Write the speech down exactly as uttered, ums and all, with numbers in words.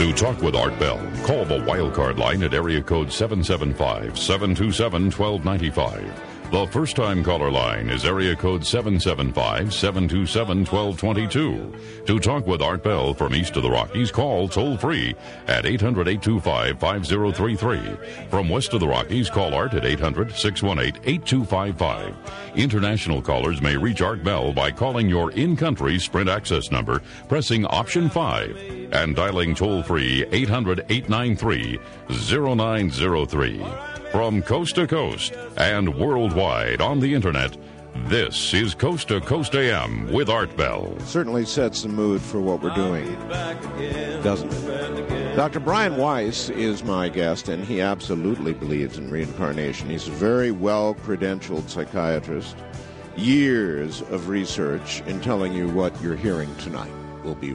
To talk with Art Bell, call the Wildcard line at area code seven seven five, seven two seven, one two nine five. The first-time caller line is area code seven seven five, seven two seven, one two two two. To talk with Art Bell from east of the Rockies, call toll-free at eight hundred, eight two five, five zero three three. From west of the Rockies, call Art at eight hundred, six one eight, eight two five five. International callers may reach Art Bell by calling your in-country Sprint access number, pressing option five, and dialing toll-free eight hundred, eight nine three, zero nine zero three. From coast to coast and worldwide on the internet, this is Coast to Coast A M with Art Bell. Certainly sets the mood for what we're doing, doesn't it? Doctor Brian Weiss is my guest, and he absolutely believes in reincarnation. He's a very well-credentialed psychiatrist. Years of research in telling you what you're hearing tonight. We'll be